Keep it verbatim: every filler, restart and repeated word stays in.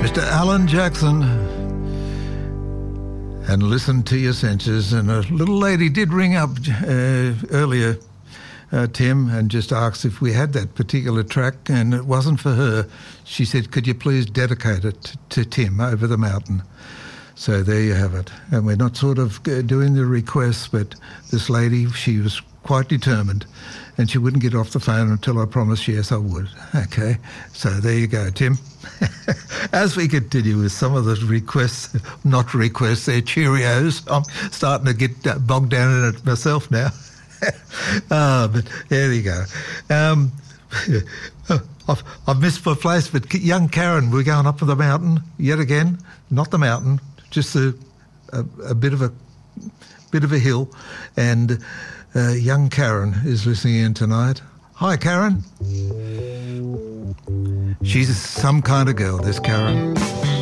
Mister Alan Jackson, and listen to your senses. And a little lady did ring up uh, earlier, uh, Tim, and just asked if we had that particular track, and it wasn't for her. She said, could you please dedicate it to, to Tim over the mountain? So there you have it. And we're not sort of doing the requests, but this lady, she was quite determined, and she wouldn't get off the phone until I promised yes I would. Okay, so there you go, Tim. As we continue with some of the requests, not requests, they're Cheerios. I'm starting to get bogged down in it myself now. Ah, but there you go. Um, I've, I've missed my place, but young Karen, we're going up to the mountain yet again. Not the mountain, just a, a, a bit of a bit of a hill, and uh, young Karen is listening in tonight. Hi, Karen. She's some kind of girl, this Karen.